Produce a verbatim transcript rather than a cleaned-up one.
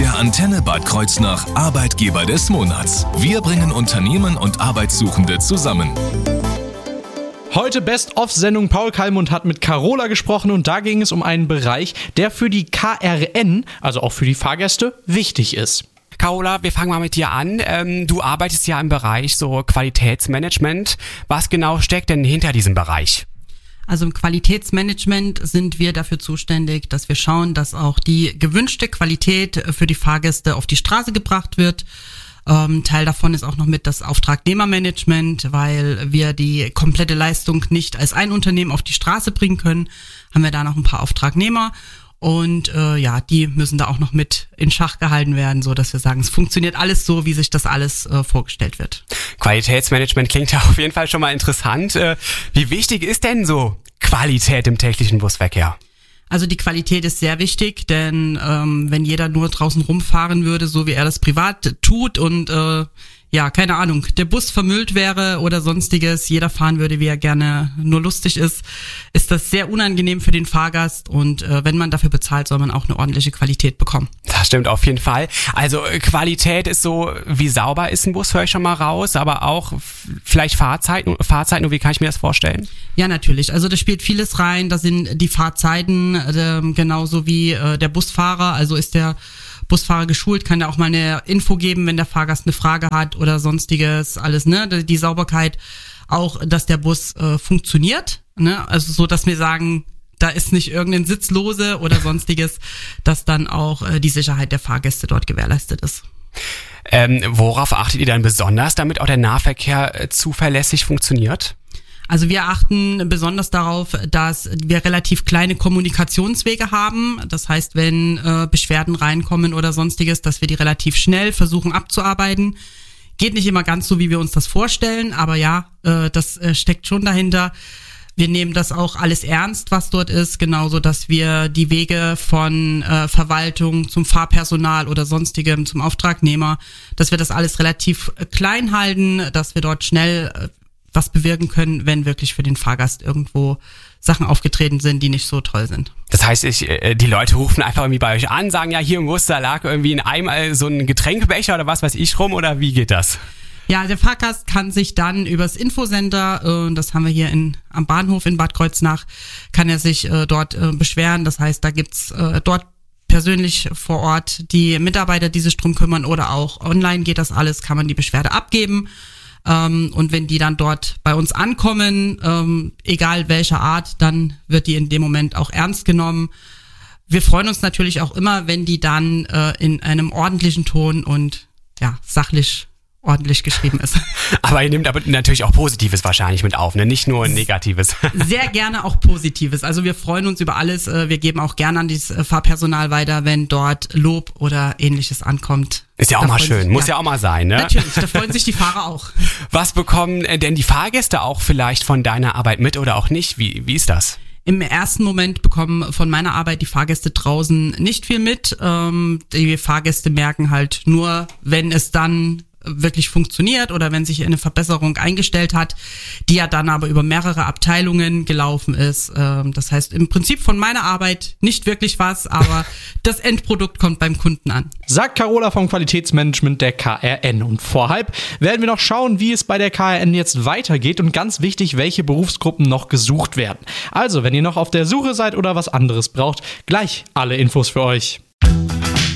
Der Antenne Bad Kreuznach Arbeitgeber des Monats. Wir bringen Unternehmen und Arbeitssuchende zusammen. Heute Best-of-Sendung. Paul Kallmund hat mit Carola gesprochen und da ging es um einen Bereich, der für die K R N, also auch für die Fahrgäste, wichtig ist. Carola, wir fangen mal mit dir an. Ähm, du arbeitest ja im Bereich so Qualitätsmanagement. Was genau steckt denn hinter diesem Bereich? Also im Qualitätsmanagement sind wir dafür zuständig, dass wir schauen, dass auch die gewünschte Qualität für die Fahrgäste auf die Straße gebracht wird. Ähm, Teil davon ist auch noch mit das Auftragnehmermanagement, weil wir die komplette Leistung nicht als ein Unternehmen auf die Straße bringen können, haben wir da noch ein paar Auftragnehmer. Und äh, ja, die müssen da auch noch mit in Schach gehalten werden, so dass wir sagen, es funktioniert alles so, wie sich das alles äh, vorgestellt wird. Qualitätsmanagement klingt ja auf jeden Fall schon mal interessant. Äh, wie wichtig ist denn so Qualität im täglichen Busverkehr? Also die Qualität ist sehr wichtig, denn ähm, wenn jeder nur draußen rumfahren würde, so wie er das privat tut und äh, ja, keine Ahnung, der Bus vermüllt wäre oder sonstiges, jeder fahren würde, wie er gerne nur lustig ist, ist das sehr unangenehm für den Fahrgast und äh, wenn man dafür bezahlt, soll man auch eine ordentliche Qualität bekommen. Das stimmt auf jeden Fall. Also Qualität ist so, wie sauber ist ein Bus, höre ich schon mal raus, aber auch vielleicht Fahrzeiten, Fahrzeiten, wie kann ich mir das vorstellen? Ja, natürlich. Also da spielt vieles rein, da sind die Fahrzeiten äh, genauso wie äh, der Busfahrer, also ist der Busfahrer geschult, kann da auch mal eine Info geben, wenn der Fahrgast eine Frage hat oder sonstiges, alles, ne, die Sauberkeit, auch, dass der Bus äh, funktioniert, ne, also so, dass wir sagen, da ist nicht irgendein Sitz lose oder sonstiges, dass dann auch äh, die Sicherheit der Fahrgäste dort gewährleistet ist. Ähm, worauf achtet ihr dann besonders, damit auch der Nahverkehr äh, zuverlässig funktioniert? Also wir achten besonders darauf, dass wir relativ kleine Kommunikationswege haben. Das heißt, wenn äh, Beschwerden reinkommen oder sonstiges, dass wir die relativ schnell versuchen abzuarbeiten. Geht nicht immer ganz so, wie wir uns das vorstellen, aber ja, äh, das äh, steckt schon dahinter. Wir nehmen das auch alles ernst, was dort ist, genauso, dass wir die Wege von äh, Verwaltung zum Fahrpersonal oder sonstigem zum Auftragnehmer, dass wir das alles relativ äh, klein halten, dass wir dort schnell äh, was bewirken können, wenn wirklich für den Fahrgast irgendwo Sachen aufgetreten sind, die nicht so toll sind. Das heißt, ich, die Leute rufen einfach irgendwie bei euch an, sagen, ja, hier im Bus, da lag irgendwie in einem so ein Getränkebecher oder was weiß ich rum, oder wie geht das? Ja, der Fahrgast kann sich dann übers Infocenter, äh, das haben wir hier in, am Bahnhof in Bad Kreuznach, kann er sich äh, dort äh, beschweren. Das heißt, da gibt's äh, dort persönlich vor Ort die Mitarbeiter, die sich drum kümmern, oder auch online geht das alles, kann man die Beschwerde abgeben. Ähm, und wenn die dann dort bei uns ankommen, ähm, egal welcher Art, dann wird die in dem Moment auch ernst genommen. Wir freuen uns natürlich auch immer, wenn die dann äh, in einem ordentlichen Ton und ja, sachlich ordentlich geschrieben ist. Aber ihr nehmt aber natürlich auch Positives wahrscheinlich mit auf, ne? Nicht nur Negatives. Sehr gerne auch Positives. Also wir freuen uns über alles. Wir geben auch gerne an das Fahrpersonal weiter, wenn dort Lob oder Ähnliches ankommt. Ist ja auch da mal schön, sich, muss ja. ja auch mal sein, ne? Natürlich, da freuen sich die Fahrer auch. Was bekommen denn die Fahrgäste auch vielleicht von deiner Arbeit mit oder auch nicht? Wie, wie ist das? Im ersten Moment bekommen von meiner Arbeit die Fahrgäste draußen nicht viel mit. Die Fahrgäste merken halt nur, wenn es dann wirklich funktioniert oder wenn sich eine Verbesserung eingestellt hat, die ja dann aber über mehrere Abteilungen gelaufen ist. Das heißt im Prinzip von meiner Arbeit nicht wirklich was, aber das Endprodukt kommt beim Kunden an. Sagt Carola vom Qualitätsmanagement der K R N. Und vor halb werden wir noch schauen, wie es bei der K R N jetzt weitergeht und ganz wichtig, welche Berufsgruppen noch gesucht werden. Also, wenn ihr noch auf der Suche seid oder was anderes braucht, gleich alle Infos für euch.